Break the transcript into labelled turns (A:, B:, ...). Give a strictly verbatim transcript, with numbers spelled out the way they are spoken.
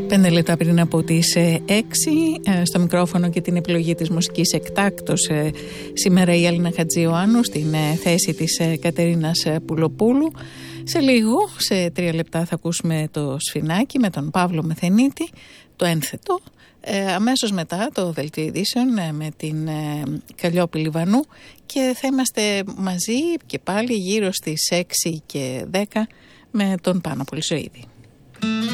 A: Πέντε λεπτά πριν από τις έξι, στο μικρόφωνο και την επιλογή της μουσικής εκτάκτως σήμερα η Έλληνα Χατζιωάννου στην θέση της Κατερίνας Πουλοπούλου. Σε λίγο, σε τρία λεπτά θα ακούσουμε το Σφινάκι με τον Παύλο Μεθενίτη, το ένθετο. Ε, αμέσως μετά το Δελτίο Ειδήσεων με την ε, Καλλιόπη Λιβανού και θα είμαστε μαζί και πάλι γύρω στις έξι και δέκα με τον Πάνο Πολυσοίδη.